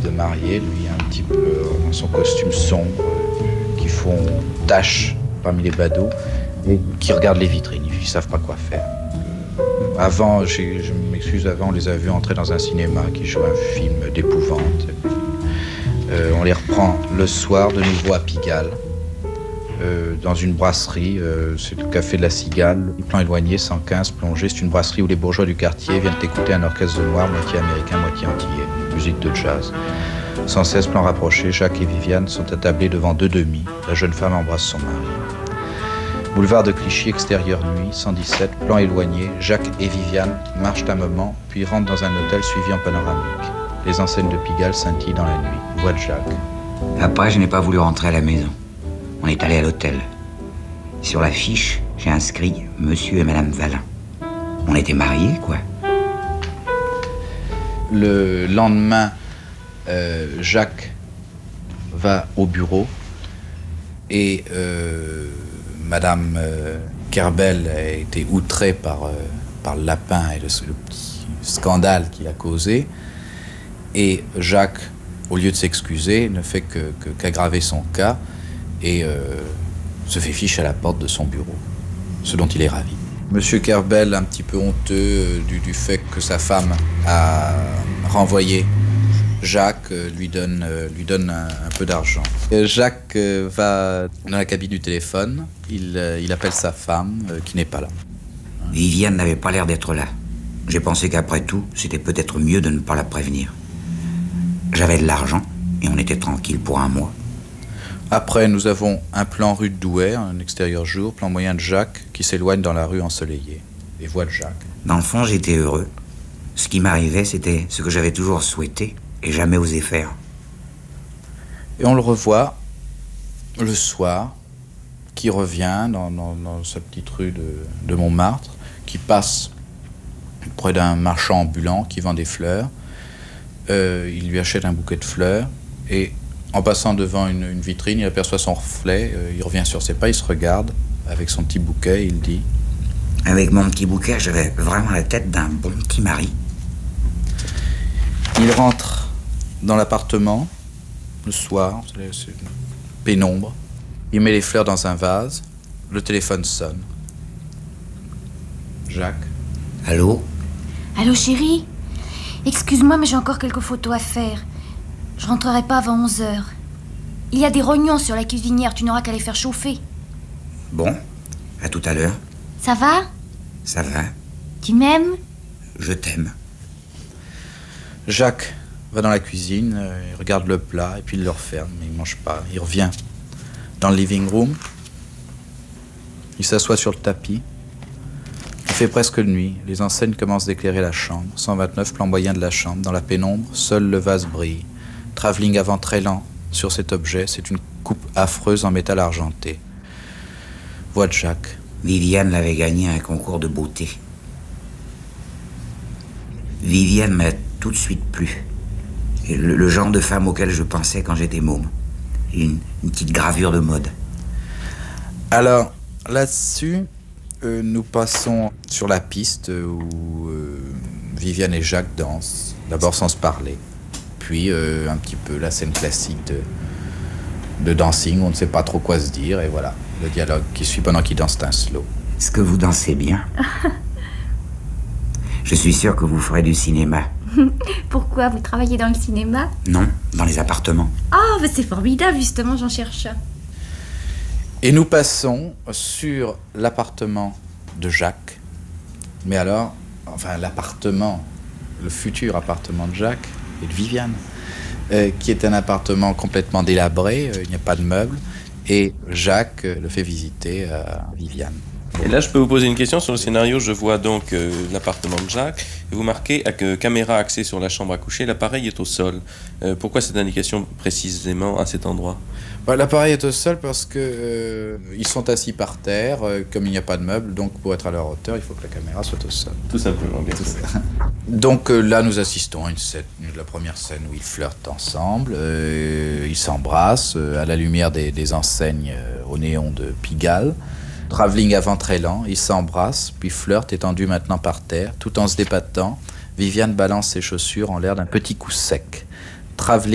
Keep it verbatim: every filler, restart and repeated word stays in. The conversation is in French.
de mariée, lui un petit peu dans son costume sombre, euh, qui font tache parmi les badauds, et qui regardent les vitrines, ils ne savent pas quoi faire. Avant, j'ai, je m'excuse, avant on les a vus entrer dans un cinéma qui joue un film d'épouvante. Euh, on les reprend le soir de nouveau à Pigalle, euh, dans une brasserie, euh, c'est le Café de la Cigale, plan éloigné, cent quinze, plongé. C'est une brasserie où les bourgeois du quartier viennent écouter un orchestre de noirs, moitié américain, moitié antillais, musique de jazz. cent seize, plan rapproché, Jacques et Viviane sont attablés devant deux demi. La jeune femme embrasse son mari. Boulevard de Clichy, extérieur nuit, cent dix-sept, plan éloigné, Jacques et Viviane marchent un moment, puis rentrent dans un hôtel suivi en panoramique. Les enseignes de Pigalle scintillent dans la nuit. Voix de Jacques. Après, je n'ai pas voulu rentrer à la maison. On est allé à l'hôtel. Sur l'affiche, j'ai inscrit Monsieur et Madame Valin. On était mariés, quoi. Le lendemain, euh, Jacques va au bureau et euh, Madame euh, Kerbel a été outrée par, euh, par le lapin et le, le petit scandale qu'il a causé. Et Jacques, au lieu de s'excuser, ne fait que, que, qu'aggraver son cas et euh, se fait fiche à la porte de son bureau, ce dont il est ravi. Monsieur Kerbel, un petit peu honteux euh, du, du fait que sa femme a renvoyé Jacques, euh, lui donne, euh, lui donne un, un peu d'argent. Euh, Jacques euh, va dans la cabine du téléphone, il, euh, il appelle sa femme euh, qui n'est pas là. Viviane n'avait pas l'air d'être là. J'ai pensé qu'après tout, c'était peut-être mieux de ne pas la prévenir. J'avais de l'argent et on était tranquille pour un mois. Après, nous avons un plan rue de Douai, un extérieur jour, plan moyen de Jacques qui s'éloigne dans la rue ensoleillée. Et voix de Jacques. Dans le fond, j'étais heureux. Ce qui m'arrivait, c'était ce que j'avais toujours souhaité et jamais osé faire. Et on le revoit le soir, qui revient dans, dans, dans sa petite rue de, de Montmartre, qui passe près d'un marchand ambulant qui vend des fleurs. Euh, il lui achète un bouquet de fleurs et en passant devant une, une vitrine, il aperçoit son reflet, euh, il revient sur ses pas, il se regarde avec son petit bouquet, il dit « Avec mon petit bouquet, j'avais vraiment la tête d'un bon petit mari. » Il rentre dans l'appartement, le soir, c'est une pénombre, il met les fleurs dans un vase, le téléphone sonne. Jacques. Allô? Allô, chérie? Excuse-moi, mais j'ai encore quelques photos à faire. Je rentrerai pas avant onze heures. Il y a des rognons sur la cuisinière, tu n'auras qu'à les faire chauffer. Bon, à tout à l'heure. Ça va? Ça va. Tu m'aimes? Je t'aime. Jacques va dans la cuisine, euh, il regarde le plat et puis il le referme, mais il ne mange pas. Il revient dans le living room, il s'assoit sur le tapis. Il fait presque nuit, les enseignes commencent d'éclairer la chambre. cent vingt-neuf, plan moyen de la chambre. Dans la pénombre, seul le vase brille. Travelling avant très lent sur cet objet, c'est une coupe affreuse en métal argenté. Voix de Jacques. Viviane l'avait gagné un concours de beauté. Viviane m'a tout de suite plu. Le, le genre de femme auquel je pensais quand j'étais môme. Une, une petite gravure de mode. Alors, là-dessus, euh, nous passons sur la piste où euh, Viviane et Jacques dansent. D'abord sans se parler. Puis euh, un petit peu la scène classique de, de dancing, on ne sait pas trop quoi se dire, et voilà, le dialogue qui suit pendant qu'ils dansent un slow. Est-ce que vous dansez bien? Je suis sûr que vous ferez du cinéma. Pourquoi? Vous travaillez dans le cinéma? Non, dans les appartements. Ah, bah c'est formidable, justement, j'en cherche un. Et nous passons sur l'appartement de Jacques, mais alors, enfin l'appartement, le futur appartement de Jacques et de Viviane, euh, qui est un appartement complètement délabré, euh, il n'y a pas de meubles, et Jacques euh, le fait visiter à Viviane. Et là, je peux vous poser une question sur le scénario. Je vois donc euh, l'appartement de Jacques, et vous marquez avec euh, caméra axée sur la chambre à coucher, l'appareil est au sol. Euh, pourquoi cette indication précisément à cet endroit? Bah, l'appareil est au sol parce que euh, ils sont assis par terre, euh, comme il n'y a pas de meubles, donc pour être à leur hauteur, il faut que la caméra soit au sol. Tout simplement, bien sûr. Donc euh, là, nous assistons à une scène, la première scène où ils flirtent ensemble, euh, ils s'embrassent euh, à la lumière des, des enseignes euh, au néon de Pigalle. Travelling avant très lent, ils s'embrassent, puis flirtent, étendus maintenant par terre, tout en se débattant. Viviane balance ses chaussures en l'air d'un petit coup sec. Travelling